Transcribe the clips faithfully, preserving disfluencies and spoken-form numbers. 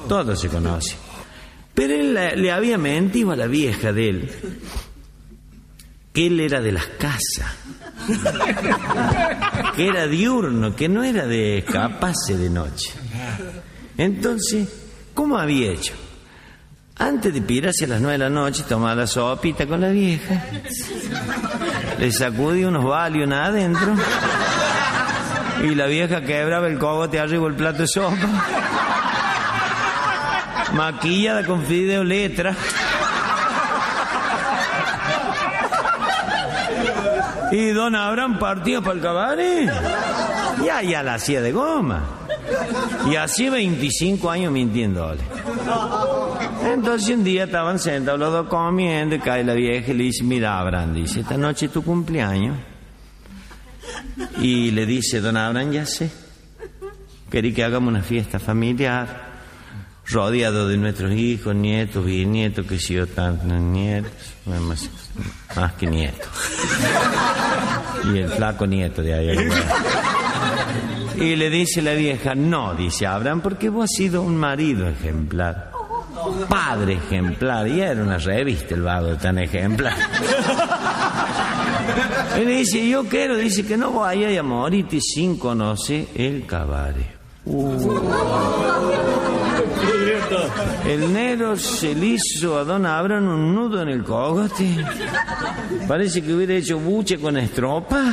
todos se conocen. Pero él le, le había mentido a la vieja de él, que él era de las casas, que era diurno, que no era de escaparse de noche. Entonces, ¿cómo había hecho? Antes de pirarse a las nueve de la noche, tomaba la sopita con la vieja, le sacudía unos Valium adentro, y la vieja quebraba el cogote arriba del plato de sopa, maquillada con fideo letra, y don Abraham partía para el cabaret, ya, ya la hacía de goma, y hacía veinticinco años mintiéndole. Entonces un día estaban sentados los dos comiendo y cae la vieja y le dice, mira Abraham, dice, esta noche es tu cumpleaños. Y le dice, don Abraham, ya sé, querí que hagamos una fiesta familiar, rodeado de nuestros hijos, nietos, bisnietos, que si yo tantos nietos, más, más que nietos. Y el flaco nieto de ahí. Y le dice la vieja, no, dice Abraham, porque vos has sido un marido ejemplar, padre ejemplar, y era una revista el vago tan ejemplar. Y le dice, yo quiero, dice, que no vaya a morirte sin conocer el cabaret. Uh. El negro se le hizo a don Abraham un nudo en el cogote. Parece que hubiera hecho buche con estropa.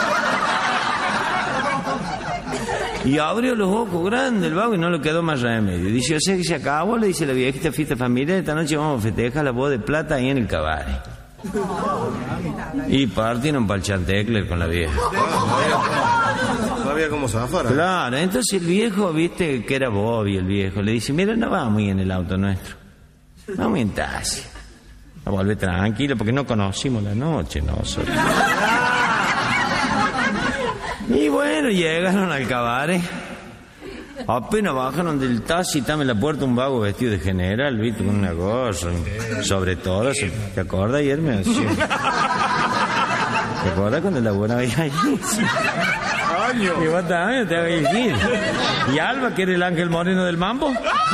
Y abrió los ojos grandes el vago y no le quedó más remedio. Dice, yo sé que se acabó, le dice la viejita fiesta familiar, esta noche vamos a festejar la boda de plata ahí en el cabaret. Y partieron para el Chantecler con la vieja. No había como zafar. Claro, entonces el viejo, viste que era Bobby el viejo, le dice, mira, no vamos en el auto nuestro, vamos en taxi. A volver tranquilo porque no conocimos la noche nosotros. Y bueno, llegaron al cabaret. Apenas bajaron del taxi, estaba en la puerta un vago vestido de general, viste, con una gorra, sobre todo, ¿te acuerdas ayer? Me decía, ¿te acuerdas cuando laburaba ahí? Y vos también te vas a decir. ¿Y Alba, que era el ángel moreno del mambo?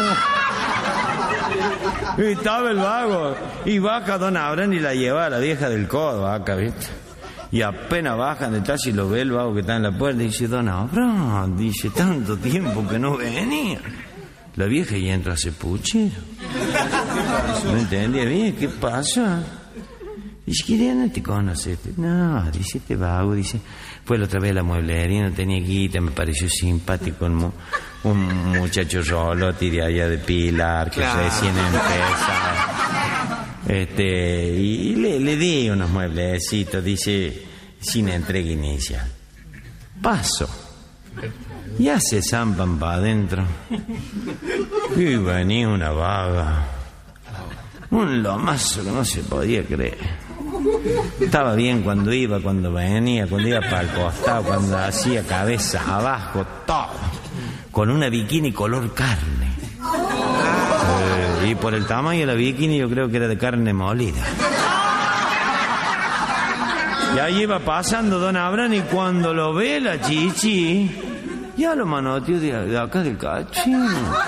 Y estaba el vago. Y baja don Abraham y la lleva a la vieja del codo acá, ¿viste? Y apenas bajan del taxi y lo ve el vago que está en la puerta y dice, don Abraham, dice, tanto tiempo que no venía. La vieja ya entra a ese puchero. No entendía bien, ¿qué pasa? Dice, ¿quién no te conoce? No, dice, este vago, dice, fue la otra vez a la mueblería, no tenía guita, me pareció simpático un, un muchacho rolote de allá de Pilar, que claro, recién empezaba. Este, y le, le di unos mueblecitos, dice, sin entrega inicial. Paso. Ya se zampan para adentro. Y venía una vaga. Un lomazo que no se podía creer. Estaba bien cuando iba, cuando venía, cuando iba para el costado, cuando hacía cabeza abajo, todo. Con una bikini color carne. Y por el tamaño de la bikini yo creo que era de carne molida. Y ahí iba pasando don Abraham y cuando lo ve la chichi, ya lo manoteó de, de acá del cachín.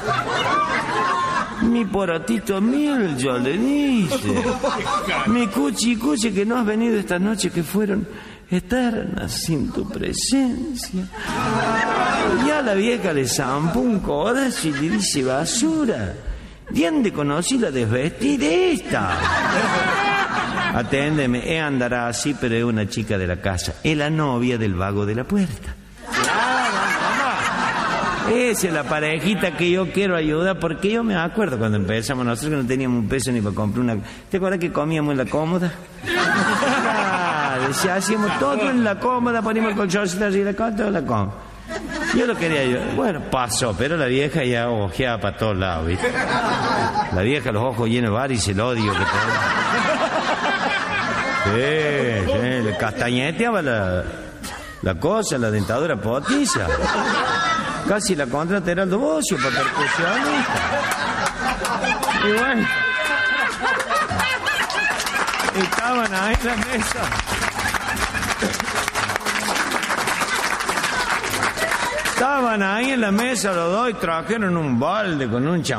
Mi poratito mil, yo le dice. Mi cuchi cuchi que no has venido esta noche, que fueron eternas sin tu presencia. Ya la vieja le zampó un codazo y le dice, basura, ¿dónde conocí la desvestida esta? Aténdeme, ella andará así, pero es una chica de la casa, es la novia del vago de la puerta. Esa es la parejita que yo quiero ayudar, porque yo me acuerdo cuando empezamos nosotros que no teníamos un peso ni para comprar una... ¿Te acuerdas que comíamos en la cómoda? Claro, si hacíamos todo en la cómoda, poníamos el colchoncito así, la cómoda, toda la cómoda. Yo lo quería ayudar. Bueno, pasó, pero la vieja ya ojeaba para todos lados, ¿viste? La vieja, los ojos llenos de varices, el odio que tenía. Sí, sí, le castañeteaba la, la cosa, la dentadura potiza. Casi la contrata era el Bocio para percusionista. Y bueno, estaban ahí en la mesa. Estaban ahí en la mesa los dos y trajeron un balde con un champán.